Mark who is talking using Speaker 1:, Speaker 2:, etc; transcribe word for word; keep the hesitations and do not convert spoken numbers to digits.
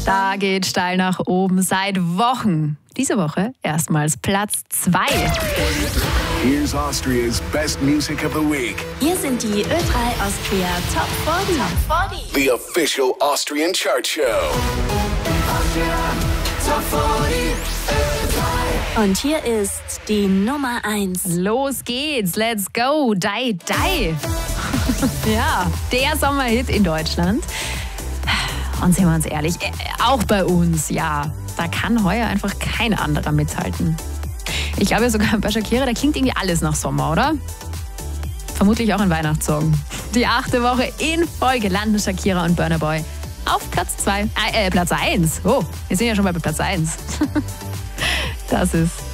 Speaker 1: Da geht steil nach oben seit Wochen. Diese Woche erstmals Platz zwei.
Speaker 2: Here's Austria's best music of the week.
Speaker 3: Hier sind die Ö drei Austria Top vierzig. Top vierzig.
Speaker 2: The official Austrian chart show. Austria Top vierzig.
Speaker 3: Und hier ist die Nummer eins.
Speaker 1: Los geht's, let's go, Dai Dai. Ja, der Sommerhit in Deutschland. Und sehen wir uns ehrlich, auch bei uns, ja, da kann heuer einfach kein anderer mithalten. Ich glaube ja sogar bei Shakira, da klingt irgendwie alles nach Sommer, oder? Vermutlich auch ein Weihnachtssong. Die achte Woche in Folge landen Shakira und Burna Boy auf Platz zwei, äh, Platz eins. Oh, wir sind ja schon bei Platz eins. Das ist